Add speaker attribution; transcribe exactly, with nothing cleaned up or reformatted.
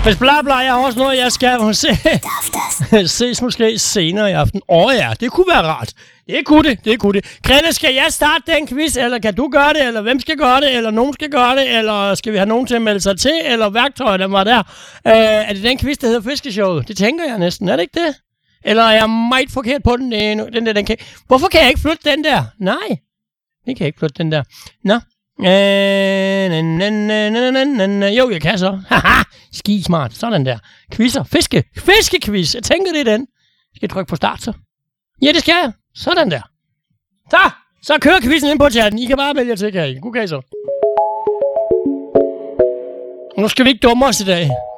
Speaker 1: Hvis bla bla, jeg har også noget, jeg skal se. Ses måske senere i aften. Åh oh, ja, det kunne være rart. Det kunne det, det kunne det. Krille, skal jeg starte den quiz, eller kan du gøre det, eller hvem skal gøre det, eller nogen skal gøre det, eller skal vi have nogen til at melde sig til, eller værktøjer, der var der? Øh, er det den quiz, der hedder Fiskeshowet? Det tænker jeg næsten, er det ikke det? Eller er jeg meget forkert på den? den, der, den kan... Hvorfor kan jeg ikke flytte den der? Nej, det kan jeg ikke flytte den der. Nå. Øh, na, na, na, na, na, na. Jo, jeg kan så. Haha, ski smart. Sådan der. Quizzer. Fiske. Fiskequiz. Jeg tænker, det er den. Skal jeg trykke på start så? Ja, det skal jeg. Sådan der. Så, så kører quizzen ind på chatten. I kan bare vælge til, kan I? Okay så. Nu skal vi ikke dumme os i dag.